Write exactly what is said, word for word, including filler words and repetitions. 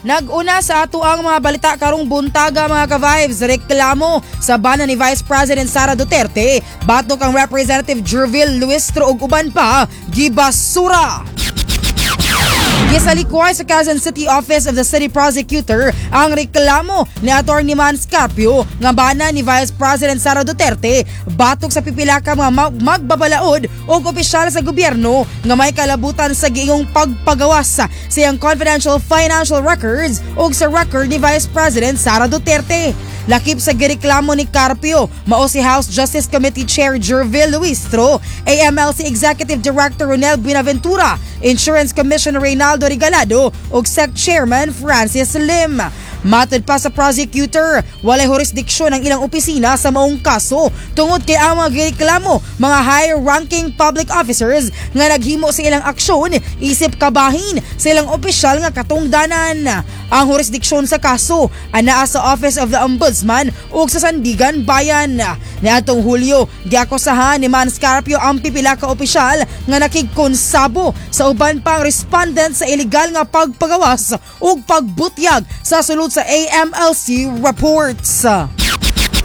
Nag-una sa ato ang mga balita karong buntaga mga ka-vibes, reklamo sa bana ni Vice President Sara Duterte, batok ang Representative Jervil Luistro ug uban pa gibasura. Gisalikuay sa Quezon City Office of the City Prosecutor ang reklamo ni Atty. Mans Carpio nga bana ni Vice President Sara Duterte batok sa pipila ka mga mag- magbabalaod o opisyal sa gobyerno nga may kalabutan sa giingong pagpagawas sa iyang confidential financial records o sa record ni Vice President Sara Duterte. Lakip sa gireklamo ni Carpio, mao si House Justice Committee Chair Jervil Luistro, A M L C Executive Director Ronel Buenaventura, Insurance Commissioner Reynaldo Regalado ug S E C Chairman Francis Lim. Matod pa sa prosecutor, walay jurisdiksyon ang ilang opisina sa maong kaso tungod kay ang mga gireklamo mga high-ranking public officers nga naghimo sa ilang aksyon isip kabahin sa ilang opisyal nga katungdanan. Ang jurisdiksyon sa kaso anaa sa Office of the Ombudsman ug sa Sandigan Bayan. Niadtong Hulyo, giakusahan ni Mans Carpio ang pipila ka opisyal nga nakigkonsabo sa uban pang respondent sa illegal nga pagpagawas ug pagbutyag sa sulod sa A M L C reports.